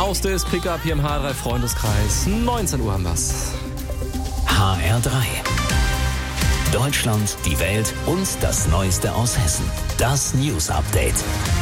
Schnauste ist Pickup hier im HR3 Freundeskreis. 19 Uhr haben wir's. HR3. Deutschland, die Welt und das Neueste aus Hessen. Das News Update.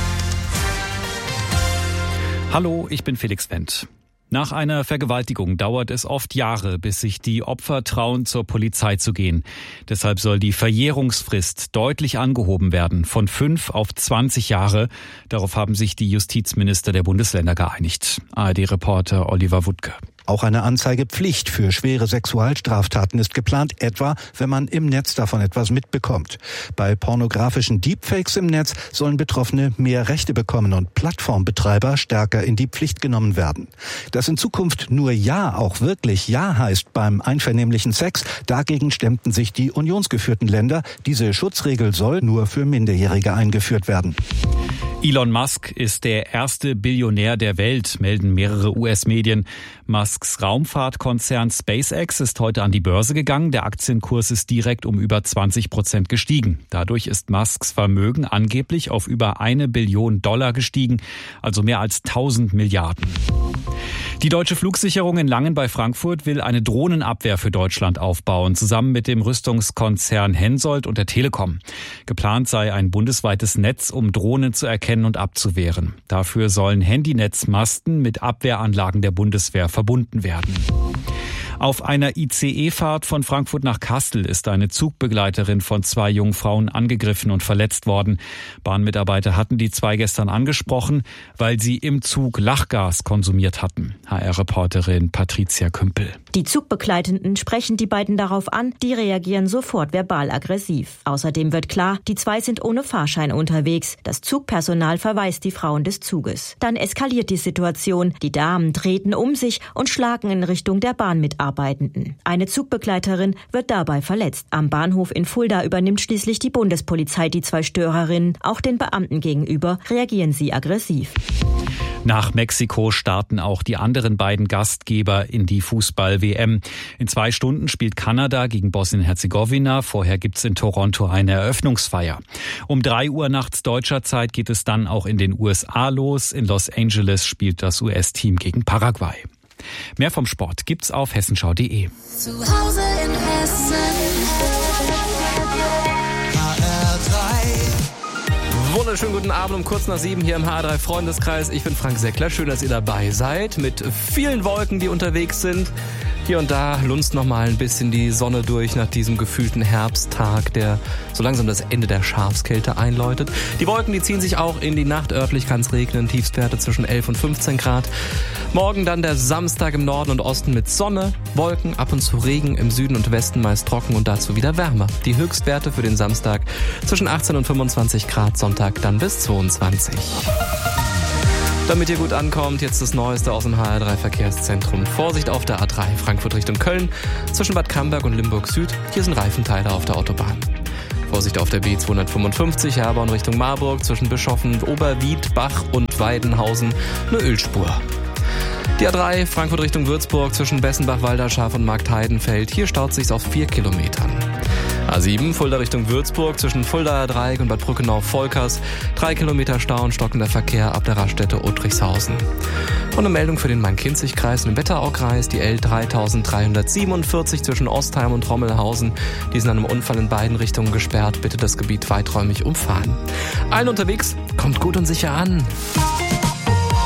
Hallo, ich bin Felix Wendt. Nach einer Vergewaltigung dauert es oft Jahre, bis sich die Opfer trauen, zur Polizei zu gehen. Deshalb soll die Verjährungsfrist deutlich angehoben werden, von 5 auf 20 Jahre. Darauf haben sich die Justizminister der Bundesländer geeinigt. ARD-Reporter Oliver Wuttke. Auch eine Anzeigepflicht für schwere Sexualstraftaten ist geplant, etwa wenn man im Netz davon etwas mitbekommt. Bei pornografischen Deepfakes im Netz sollen Betroffene mehr Rechte bekommen und Plattformbetreiber stärker in die Pflicht genommen werden. Dass in Zukunft nur Ja auch wirklich Ja heißt beim einvernehmlichen Sex, dagegen stemmten sich die unionsgeführten Länder. Diese Schutzregel soll nur für Minderjährige eingeführt werden. Elon Musk ist der erste Billionär der Welt, melden mehrere US-Medien. Musks Raumfahrtkonzern SpaceX ist heute an die Börse gegangen. Der Aktienkurs ist direkt um über 20% gestiegen. Dadurch ist Musks Vermögen angeblich auf über $1 Billion gestiegen, also mehr als 1000 Milliarden. Die Deutsche Flugsicherung in Langen bei Frankfurt will eine Drohnenabwehr für Deutschland aufbauen, zusammen mit dem Rüstungskonzern Hensoldt und der Telekom. Geplant sei ein bundesweites Netz, um Drohnen zu erkennen und abzuwehren. Dafür sollen Handynetzmasten mit Abwehranlagen der Bundeswehr verbunden werden. Auf einer ICE-Fahrt von Frankfurt nach Kassel ist eine Zugbegleiterin von 2 jungen Frauen angegriffen und verletzt worden. Bahnmitarbeiter hatten die 2 gestern angesprochen, weil sie im Zug Lachgas konsumiert hatten. HR-Reporterin Patricia Kümpel. Die Zugbegleitenden sprechen die beiden darauf an, die reagieren sofort verbal aggressiv. Außerdem wird klar, die 2 sind ohne Fahrschein unterwegs. Das Zugpersonal verweist die Frauen des Zuges. Dann eskaliert die Situation. Die Damen treten um sich und schlagen in Richtung der Bahnmitarbeitenden. Eine Zugbegleiterin wird dabei verletzt. Am Bahnhof in Fulda übernimmt schließlich die Bundespolizei die 2 Störerinnen. Auch den Beamten gegenüber reagieren sie aggressiv. Nach Mexiko starten auch die anderen beiden Gastgeber in die Fußball-WM. In 2 Stunden spielt Kanada gegen Bosnien-Herzegowina. Vorher gibt's in Toronto eine Eröffnungsfeier. Um 3 Uhr nachts deutscher Zeit geht es dann auch in den USA los. In Los Angeles spielt das US-Team gegen Paraguay. Mehr vom Sport gibt's auf hessenschau.de. Zu Hause in Hessen. Wunderschönen guten Abend um kurz nach 7 hier im HR3 Freundeskreis. Ich bin Frank Seckler. Schön, dass ihr dabei seid mit vielen Wolken, die unterwegs sind. Hier und da lunzt noch mal ein bisschen die Sonne durch nach diesem gefühlten Herbsttag, der so langsam das Ende der Schafskälte einläutet. Die Wolken, die ziehen sich auch in die Nacht. Örtlich kann es regnen, Tiefstwerte zwischen 11 und 15 Grad. Morgen dann der Samstag im Norden und Osten mit Sonne, Wolken, ab und zu Regen, im Süden und Westen meist trocken und dazu wieder wärmer. Die Höchstwerte für den Samstag zwischen 18 und 25 Grad, Sonntag dann bis 22. Damit ihr gut ankommt, jetzt das Neueste aus dem HR3 Verkehrszentrum. Vorsicht auf der A3 Frankfurt Richtung Köln, zwischen Bad Camberg und Limburg Süd. Hier sind Reifenteile auf der Autobahn. Vorsicht auf der B255 Herborn Richtung Marburg, zwischen Bischofen, Oberwiedbach und Weidenhausen, eine Ölspur. Die A3 Frankfurt Richtung Würzburg, zwischen Bessenbach-Walderschaf und Marktheidenfeld. Hier staut sich's auf 4 Kilometern. A7 Fulda Richtung Würzburg, zwischen Fuldaer Dreieck und Bad Brückenau-Volkers. 3 Kilometer Stau und stockender Verkehr ab der Raststätte Uttrichshausen. Und eine Meldung für den Main-Kinzig-Kreis und den Wetteraukreis. Die L3347 zwischen Ostheim und Rommelhausen. Die sind an einem Unfall in beiden Richtungen gesperrt. Bitte das Gebiet weiträumig umfahren. Allen unterwegs, kommt gut und sicher an.